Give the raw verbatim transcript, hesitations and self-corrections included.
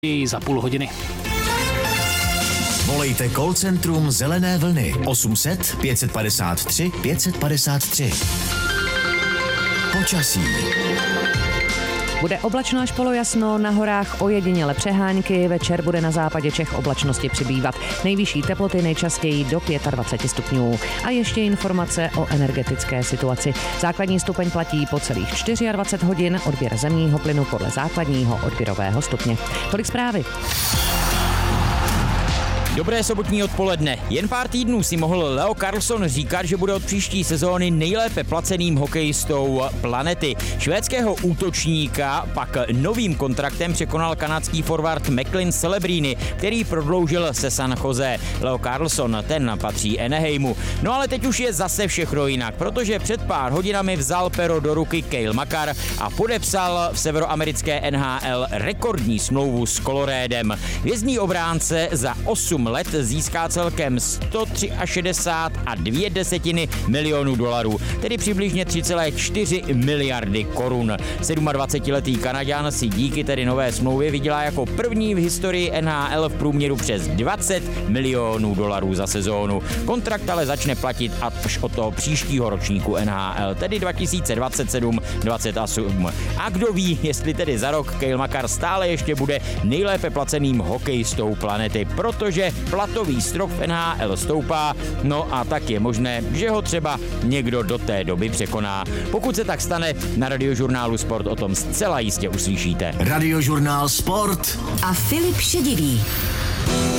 za půl hodiny. Volejte call centrum Zelené vlny osm set pět padesát tři pět padesát tři. Počasí. Bude oblačno až polojasno, na horách ojediněle přehánky, večer bude na západě Čech oblačnosti přibývat. Nejvyšší teploty nejčastěji do dvacet pět stupňů. A ještě informace o energetické situaci. Základní stupeň platí po celých dvacet čtyři hodin, odběr zemního plynu podle základního odběrového stupně. Tolik zprávy. Dobré sobotní odpoledne. Jen pár týdnů si mohl Leo Carlsson říkat, že bude od příští sezóny nejlépe placeným hokejistou planety. Švédského útočníka pak novým kontraktem překonal kanadský forward Macklin Celebrini, který prodloužil se San Jose. Leo Carlsson, ten patří Anaheimu. No ale teď už je zase všechno jinak, protože před pár hodinami vzal pero do ruky Cale Makar a podepsal v severoamerické N H L rekordní smlouvu s Coloradem. Hvězdný obránce za osm let získá celkem sto šedesát tři a dvě desetiny milionů dolarů, tedy přibližně tři celé čtyři miliardy korun. sedmadvacetiletý Kanaďan si díky tedy nové smlouvě vydělá jako první v historii N H L v průměru přes dvacet milionů dolarů za sezónu. Kontrakt ale začne platit až od toho příštího ročníku N H L, tedy dva tisíce dvacet sedm dvacet osm. A kdo ví, jestli tedy za rok Cale Makar stále ještě bude nejlépe placeným hokejistou planety, protože platový strop v N H L stoupá, no a tak je možné, že ho třeba někdo do té doby překoná. Pokud se tak stane, na Radiožurnálu Sport o tom zcela jistě uslyšíte. Radiožurnál Sport a Filip Šedivý.